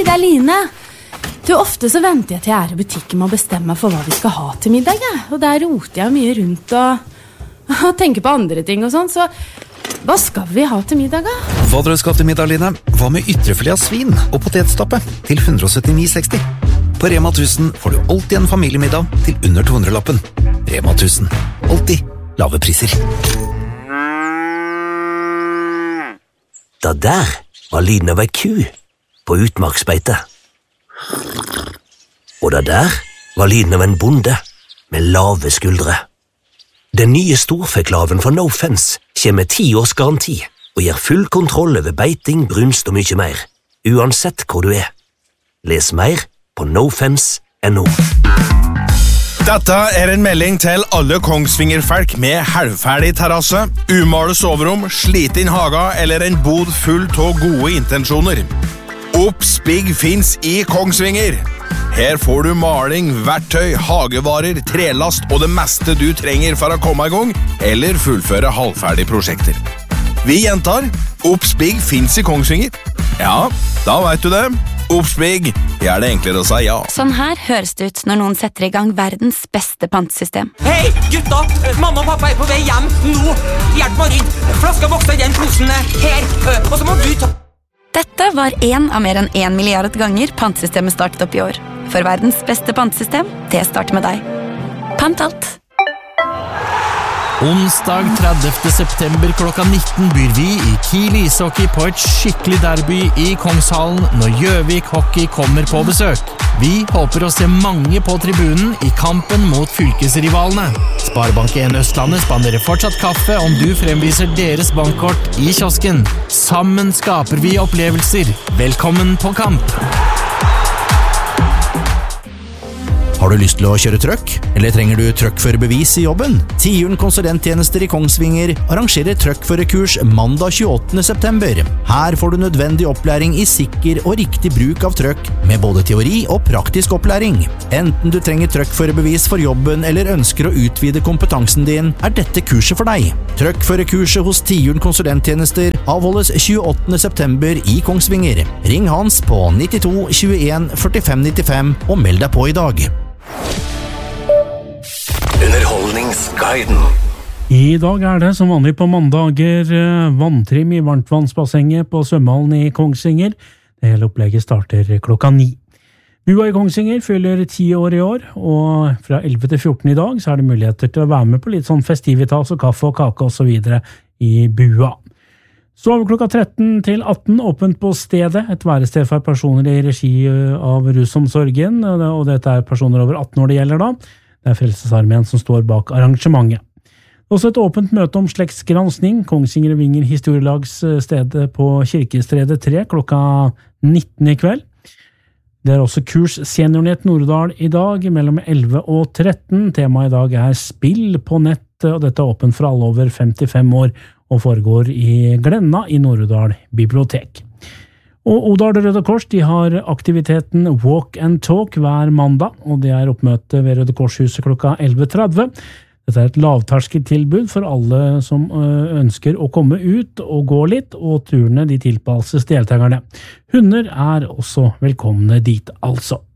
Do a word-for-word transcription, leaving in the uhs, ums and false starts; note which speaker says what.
Speaker 1: det er Line. Du, ofte så venter jeg til jeg er i butikken med å bestemme meg for hva vi skal ha til middag. Ja. Og der roter jeg mye rundt og, og tenker på andre ting og sånn. Så hva skal vi ha til middag da?
Speaker 2: Hva dere skal til middag, Line? Hva med ytrefilet av svin og potetstappe til ett hundre syttini seksti? På Rema tusen får du alltid en familiemiddag til under to hundre-lappen. Rema tusen. Alltid lave priser.
Speaker 3: Da der var lyden av ei ku på utmarksbeite. Og da der var lyden av en bonde med lave skuldre. Den nye storfeklaven fra No Fence kommer med ti års garanti og gir full kontroll over beiting, brunst og mye mer, uansett hvor du er. Les mer på nofence punktum no.
Speaker 4: Dette er en melding til alle Kongsvinger-folk med halvferdig terrasse, umalet soverom, sliten haga eller en bod full av gode intensjoner. Oppspigg finns i Kongsvinger. Her får du maling, verktøy, hagevarer, trelast og det meste du trenger for å komme i gang eller fullføre halvferdige prosjekter. Vi gjentar, Oppspigg finns i Kongsvinger. Ja, da vet du det. Oppspigg, gjør det enklere å si ja.
Speaker 5: Sånn her høres det ut når noen setter i gang verdens beste pantesystem.
Speaker 6: Hei, gutta! Mamma og pappa er på vei hjem nå. Hjelp meg rydde. Flaska vokser i den posen her. Og så må du ta...
Speaker 5: Dette var en av mer enn en milliard ganger pantesystemet startet opp i år. For verdens beste pantesystem, det starter med deg. Pant alt.
Speaker 7: Onsdag tredivte september klokka nitten byr vi i Kiel ishockey på et skikkelig derby i Kongshallen når Gjøvik Hockey kommer på besøk. Vi håper å se mange på tribunen i kampen mot fylkesrivalene. Sparebank en Østlandet spanderer fortsatt kaffe om du fremviser deres bankkort i kiosken. Sammen skaper vi opplevelser. Velkommen på kamp!
Speaker 8: Har du lyst til å kjøre trøkk? Eller trenger du trøkkførerbevis i jobben? Tiuren konsulenttjenester i Kongsvinger arrangerer trøkkførerkurs mandag tjueåttende september. Her får du nødvendig opplæring i sikker og riktig bruk av trøkk, med både teori og praktisk opplæring. Enten du trenger trøkkførerbevis for jobben eller ønsker å utvide kompetansen din, er dette kurset for deg. Trøkkførerkurset hos Tiuren konsulenttjenester avholdes tjueåttende september i Kongsvinger. Ring Hans på nittito tjueen førtifem nittifem og meld deg på i dag.
Speaker 3: Underholdningsguiden.
Speaker 9: I dag er det som vanlig på mandager vanntrim i varmtvannsbassenget på svømmehallen i Kongsvinger. Det hele opplegget starter klokka ni. Bua i Kongsvinger fyller ti år i år, og fra elleve til fjorten i dag så er det muligheter til å være med på litt sånn festivitas og kaffe og kake og så videre i Bua. Så over klokka tretten til atten åpent på stedet, et værested for personer i regi av rusomsorgen, og dette er personer over atten år det gjelder da. Det er Frelsesarmeen som står bak arrangementet. Også et åpent møte om slektsgransking, Kongsvinger og Vinger historielags stedet på Kirkestredet tre klokka nitten i kveld. Det er også kurs Seniornett Norderdal i dag, mellom elleve og tretten. Temaet i dag er spill på nett, og dette er åpent for alle over femtifem år, og foregår i Glenna i Norderdal bibliotek. Og Odal Røde Kors, de har aktiviteten Walk and Talk hver mandag, og det er oppmøte ved Røde Korshuset klokka elleve tretti. Dette er et lavterskeltilbud for alle som ønsker å komme ut og gå litt, og turene de tilpasses deltakerne. Hunder er også velkomne dit altså.